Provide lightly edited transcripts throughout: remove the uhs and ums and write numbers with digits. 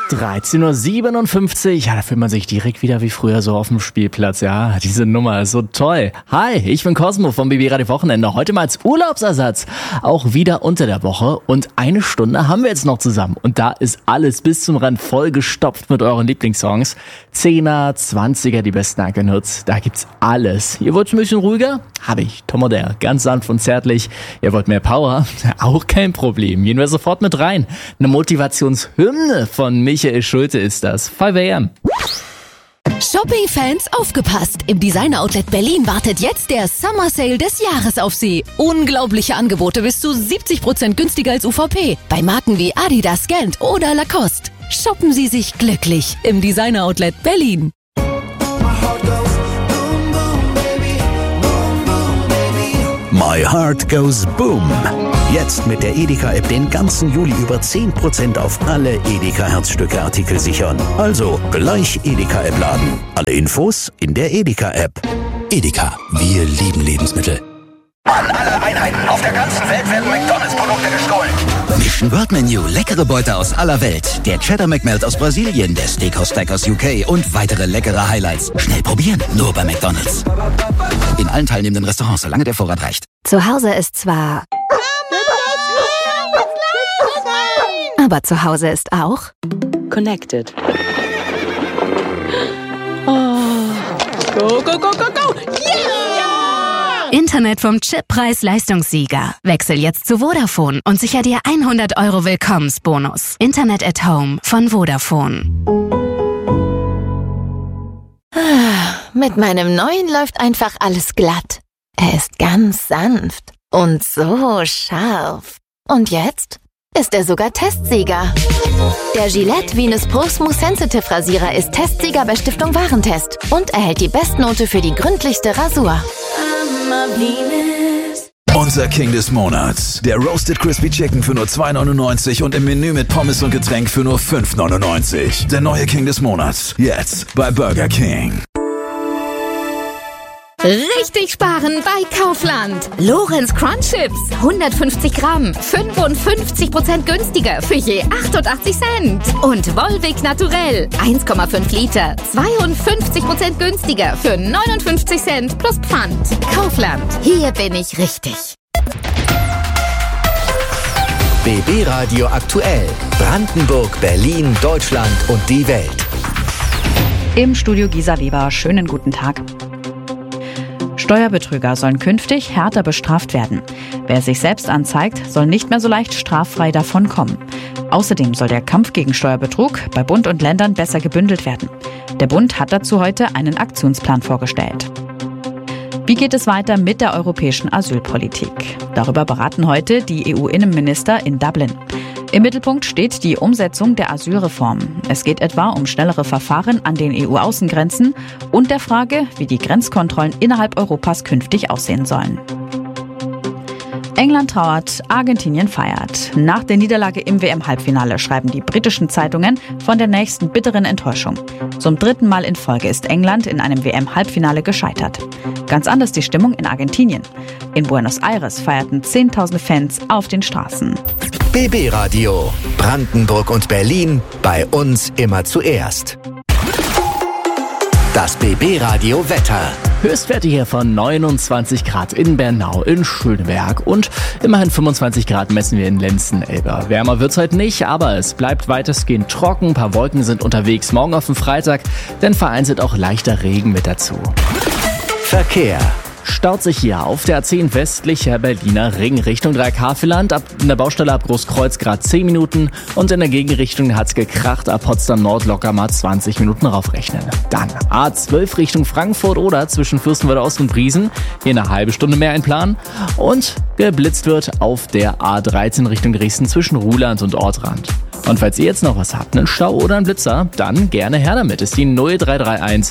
13.57 Uhr, ja, da fühlt man sich direkt wieder wie früher so auf dem Spielplatz, ja, diese Nummer ist so toll. Hi, ich bin Cosmo vom BB Radio Wochenende, heute mal als Urlaubsersatz, auch wieder unter der Woche und eine Stunde haben wir jetzt noch zusammen und da ist alles bis zum Rand vollgestopft mit euren Lieblingssongs. 10er, 20er, die besten Ankelnuts, da gibt's alles. Ihr wollt ein bisschen ruhiger? Habe ich, Tom Oder, ganz sanft und zärtlich. Ihr wollt mehr Power? Auch kein Problem, gehen wir sofort mit rein. Eine Motivationshymne von Michael Schulte ist das. 5 AM. Shopping-Fans, aufgepasst! Im Designer-Outlet Berlin wartet jetzt der Summer Sale des Jahres auf Sie. Unglaubliche Angebote bis zu 70% günstiger als UVP. Bei Marken wie Adidas, Gant oder Lacoste. Shoppen Sie sich glücklich im Designer-Outlet Berlin. My Heart Goes Boom. Jetzt mit der Edeka-App den ganzen Juli über 10% auf alle Edeka-Herzstücke-Artikel sichern. Also gleich Edeka-App laden. Alle Infos in der Edeka-App. Edeka, wir lieben Lebensmittel. An alle Einheiten auf der ganzen Welt werden McDonalds-Produkte gestohlen. Mission World Menu, leckere Beute aus aller Welt. Der Cheddar McMelt aus Brasilien, der Steakhouse Stack aus UK und weitere leckere Highlights. Schnell probieren, nur bei McDonalds. In allen teilnehmenden Restaurants, solange der Vorrat reicht. Zu Hause ist zwar... aber zu Hause ist auch... Connected. Oh. Go, go, go, go, go! Yeah! Internet vom Chip Preis-Leistungssieger. Wechsel jetzt zu Vodafone und sicher dir 100 € Willkommensbonus. Internet at Home von Vodafone. Mit meinem neuen läuft einfach alles glatt. Er ist ganz sanft und so scharf. Und jetzt ist er sogar Testsieger. Der Gillette Venus Pro Smooth Sensitive Rasierer ist Testsieger bei Stiftung Warentest und erhält die Bestnote für die gründlichste Rasur. Unser King des Monats. Der Roasted Crispy Chicken für nur 2,99 und im Menü mit Pommes und Getränk für nur 5,99. Der neue King des Monats. Jetzt bei Burger King. Richtig sparen bei Kaufland. Lorenz Crunch Chips, 150 Gramm, 55% günstiger für je 88 Cent. Und Volvic Naturell, 1,5 Liter, 52% günstiger für 59 Cent plus Pfand. Kaufland, hier bin ich richtig. BB Radio aktuell. Brandenburg, Berlin, Deutschland und die Welt. Im Studio Gisa Weber, schönen guten Tag. Steuerbetrüger sollen künftig härter bestraft werden. Wer sich selbst anzeigt, soll nicht mehr so leicht straffrei davonkommen. Außerdem soll der Kampf gegen Steuerbetrug bei Bund und Ländern besser gebündelt werden. Der Bund hat dazu heute einen Aktionsplan vorgestellt. Wie geht es weiter mit der europäischen Asylpolitik? Darüber beraten heute die EU-Innenminister in Dublin. Im Mittelpunkt steht die Umsetzung der Asylreform. Es geht etwa um schnellere Verfahren an den EU-Außengrenzen und der Frage, wie die Grenzkontrollen innerhalb Europas künftig aussehen sollen. England trauert, Argentinien feiert. Nach der Niederlage im WM-Halbfinale schreiben die britischen Zeitungen von der nächsten bitteren Enttäuschung. Zum 3. Mal in Folge ist England in einem WM-Halbfinale gescheitert. Ganz anders die Stimmung in Argentinien. In Buenos Aires feierten 10.000 Fans auf den Straßen. BB Radio. Brandenburg und Berlin. Bei uns immer zuerst. Das BB Radio Wetter. Höchstwerte hier von 29 Grad in Bernau, in Schöneberg und immerhin 25 Grad messen wir in Lenzen-Elbe. Wärmer wird's heute nicht, aber es bleibt weitestgehend trocken. Ein paar Wolken sind unterwegs morgen auf den Freitag, denn vereinzelt auch leichter Regen mit dazu. Verkehr. Staut sich hier auf der A10 westlicher Berliner Ring Richtung Dreieck-Havelland. In der Baustelle ab Großkreuz gerade 10 Minuten und in der Gegenrichtung hat's gekracht, ab Potsdam Nord locker mal 20 Minuten raufrechnen. Dann A12 Richtung Frankfurt oder zwischen Fürstenwalde Ost und Briesen. Hier eine halbe Stunde mehr einplanen. Und geblitzt wird auf der A13 Richtung Dresden zwischen Ruhland und Ortrand. Und falls ihr jetzt noch was habt, einen Stau oder einen Blitzer, dann gerne her damit. Ist die 0331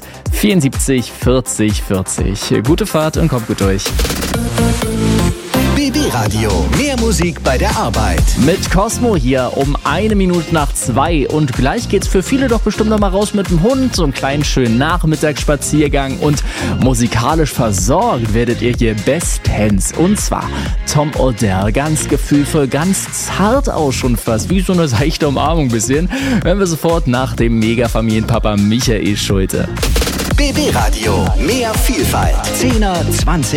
74 40 40. Gute Fahrt und kommt gut durch. BB Radio. Radio. Mehr Musik bei der Arbeit. Mit Cosmo hier um 1:02 und gleich geht's für viele doch bestimmt noch mal raus mit dem Hund, so einen kleinen schönen Nachmittagsspaziergang und musikalisch versorgt werdet ihr hier bestens. Und zwar Tom Odell, ganz gefühlvoll, ganz zart auch schon fast, wie so eine seichte Umarmung ein bisschen, hören wir sofort nach dem Mega-Familienpapa Michael Schulte. BB Radio. Mehr Vielfalt. 10er, 20